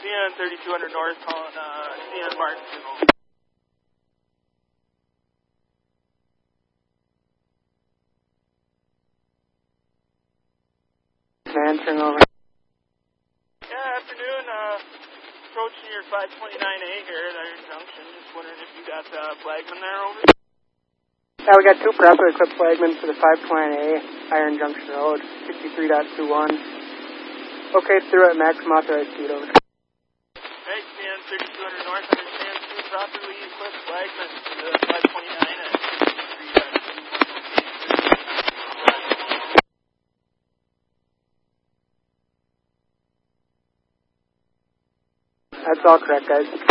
CN 3200 North calling CN Martin. Answering over. Yeah, afternoon. Approaching your 529A here at Iron Junction. Just wondering if you got flagman there over. Yeah, we got two properly equipped flagmen for the 520A, Iron Junction Road, 63.21. Okay, through at maximum authorized speed, over. Hey, CN 3200 North, understand two properly equipped flagmen for the 529 at 63.21. That's all correct, guys.